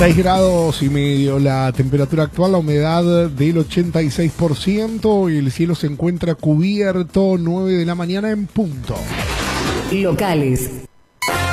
6 grados y medio la temperatura actual, la humedad del 86% y el cielo se encuentra cubierto, 9 de la mañana en punto. Locales.